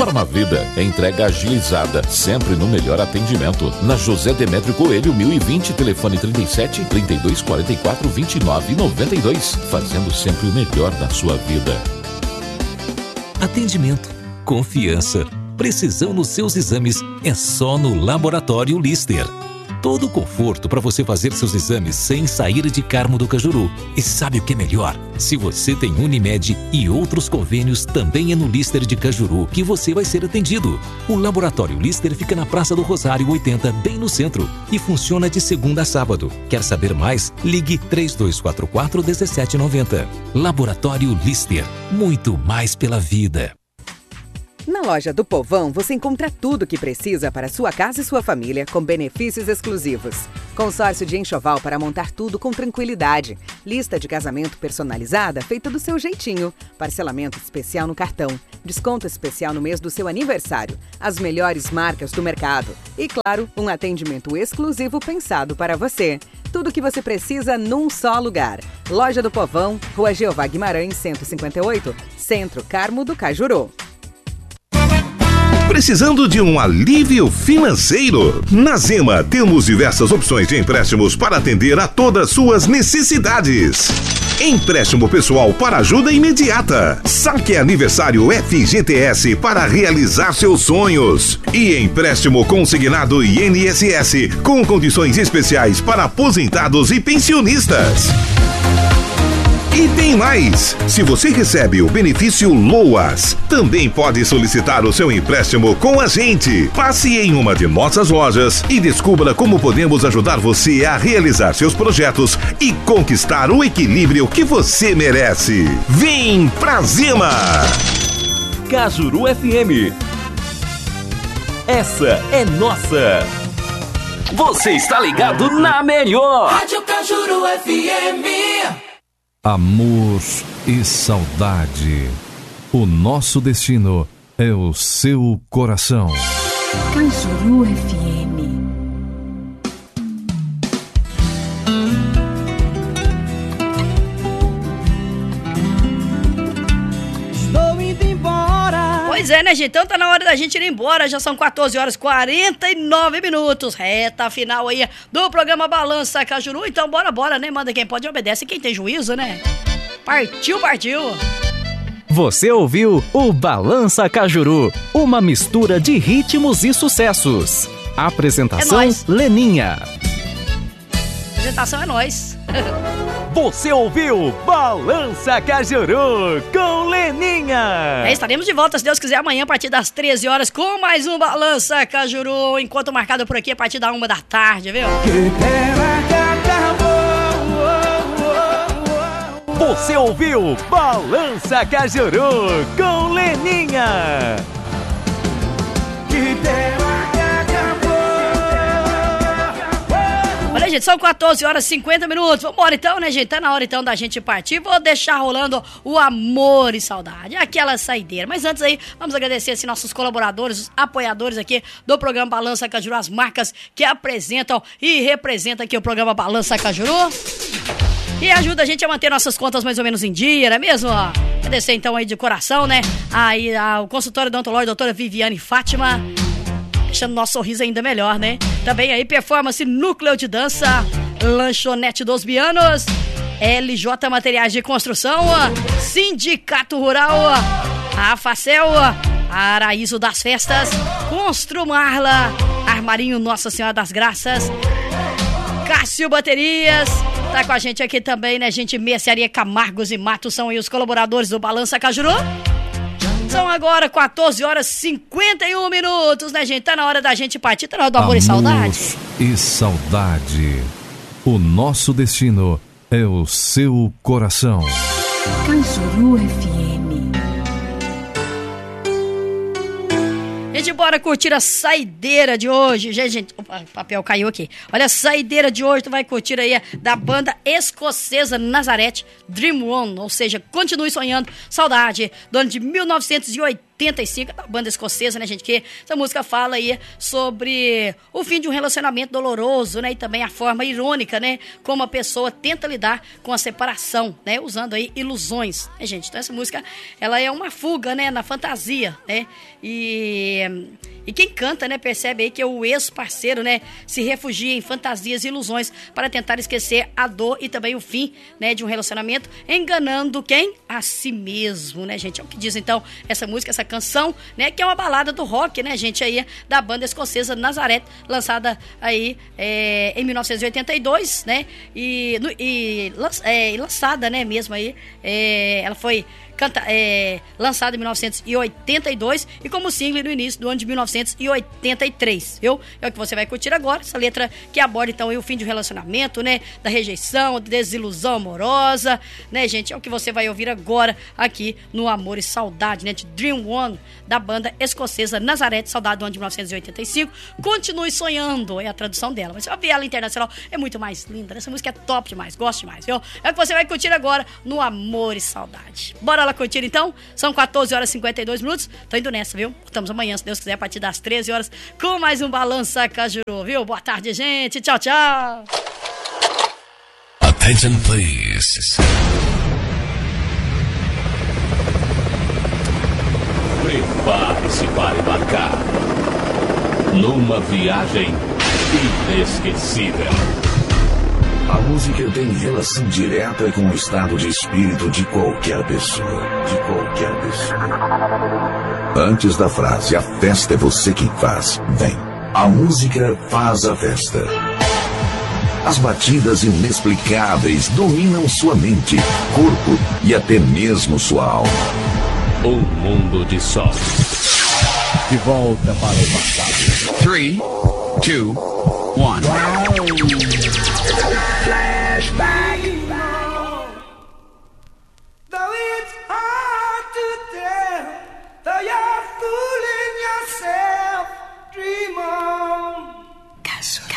Farmavida, entrega agilizada, sempre no melhor atendimento. Na José Demétrio Coelho, 1020, telefone 37 32 44 29 92. Fazendo sempre o melhor da sua vida. Atendimento, confiança, precisão nos seus exames é só no Laboratório Lister. Todo o conforto para você fazer seus exames sem sair de Carmo do Cajuru. E sabe o que é melhor? Se você tem Unimed e outros convênios, também é no Lister de Cajuru que você vai ser atendido. O Laboratório Lister fica na Praça do Rosário 80, bem no centro, e funciona de segunda a sábado. Quer saber mais? Ligue 3244-1790. Laboratório Lister, muito mais pela vida. Na loja do Povão, você encontra tudo o que precisa para sua casa e sua família, com benefícios exclusivos. Consórcio de enxoval para montar tudo com tranquilidade. Lista de casamento personalizada feita do seu jeitinho. Parcelamento especial no cartão. Desconto especial no mês do seu aniversário. As melhores marcas do mercado. E, claro, um atendimento exclusivo pensado para você. Tudo o que você precisa num só lugar. Loja do Povão, Rua Jeová Guimarães, 158, Centro, Carmo do Cajuru. Precisando de um alívio financeiro? Na Zema temos diversas opções de empréstimos para atender a todas suas necessidades. Empréstimo pessoal para ajuda imediata. Saque aniversário FGTS para realizar seus sonhos. E empréstimo consignado INSS com condições especiais para aposentados e pensionistas. E tem mais! Se você recebe o benefício LOAS, também pode solicitar o seu empréstimo com a gente. Passe em uma de nossas lojas e descubra como podemos ajudar você a realizar seus projetos e conquistar o equilíbrio que você merece. Vem pra Zema! Cajuru FM. Essa é nossa. Você está ligado na melhor. Rádio Cajuru FM. Amor e saudade. O nosso destino é o seu coração. Cajuru FM. Estou indo embora. Pois é, né, gente? Então tá na hora da gente ir embora. Já são 14 horas e 49 minutos. Reta final aí do programa Balança Cajuru. Então bora, né? Manda quem pode e obedece quem tem juízo, né? Partiu! Você ouviu o Balança Cajuru, uma mistura de ritmos e sucessos. Apresentação Leninha. Apresentação é nós. Você ouviu Balança Cajuru com Leninha. Estaremos de volta, se Deus quiser, amanhã a partir das 13 horas com mais um Balança Cajuru. Enquanto marcado por aqui a partir da 1 da tarde, viu? Você ouviu Balança Cajuru com Leninha. Olha, gente, são 14 horas e 50 minutos. Vambora então, né, gente? Tá na hora então da gente partir. Vou deixar rolando o amor e saudade, aquela saideira. Mas antes aí, vamos agradecer assim, nossos colaboradores, os apoiadores aqui do programa Balança Cajuru, as marcas que apresentam e representam aqui o programa Balança Cajuru. E ajuda a gente a manter nossas contas mais ou menos em dia, não é mesmo? Agradecer então aí de coração, né? Aí ao consultório odontológico, doutora Viviane Fátima, deixando nosso sorriso ainda melhor, né? Também aí Performance Núcleo de Dança, Lanchonete dos Bianos, LJ Materiais de Construção, Sindicato Rural, a Facel, Araíso das Festas, Construmarla, Armarinho Nossa Senhora das Graças, Cássio Baterias. Tá com a gente aqui também, né, gente? Mercearia Camargos e Matos são aí os colaboradores do Balança Cajuru. São agora 14 horas e 51 minutos, né, gente? Tá na hora da gente partir, tá na hora do amor e saudade. E saudade. O nosso destino é o seu coração. Cajuru FM. Gente, bora curtir a saideira de hoje. Gente, opa, o papel caiu aqui. Olha, a saideira de hoje, tu vai curtir aí da banda escocesa Nazareth, Dream On, ou seja, Continue Sonhando, Saudade, do ano de 1980. 85, da banda escocesa, né, gente? Que essa música fala aí sobre o fim de um relacionamento doloroso, né? E também a forma irônica, né? Como a pessoa tenta lidar com a separação, né? Usando aí ilusões, né, gente? Então essa música, ela é uma fuga, né? Na fantasia, né? E quem canta, né? Percebe aí que o ex-parceiro, né? Se refugia em fantasias e ilusões para tentar esquecer a dor e também o fim, né? De um relacionamento, enganando quem? A si mesmo, né, gente? É o que diz, então, essa música, essa canção, né? Que é uma balada do rock, né, gente? Aí, da banda escocesa Nazareth, lançada aí em 1982, né? E lançada, né, mesmo aí. Ela foi lançada em 1982 e como single no início do ano de 1983, viu? É o que você vai curtir agora, essa letra que aborda então o fim de um relacionamento, né? Da rejeição, desilusão amorosa, né, gente? É o que você vai ouvir agora aqui no Amor e Saudade, né? De Dream One, da banda escocesa Nazareth, saudade do ano de 1985. Continue sonhando, é a tradução dela. Mas se eu ver ela internacional, é muito mais linda. Essa música é top demais, gosto demais, viu? É o que você vai curtir agora no Amor e Saudade. Bora lá curtir então? São 14 horas e 52 minutos. Tô indo nessa, viu? Voltamos amanhã, se Deus quiser, a partir das 13 horas, com mais um Balança Cajuru, viu? Boa tarde, gente. Tchau, tchau. Attention, please. Prepare-se para embarcar numa viagem inesquecível. A música tem relação direta com o estado de espírito de qualquer pessoa. Antes da frase, a festa é você quem faz, vem. A música faz a festa. As batidas inexplicáveis dominam sua mente, corpo e até mesmo sua alma. Um mundo de sol. De volta para o passado. 3, 2, 1. Flashback.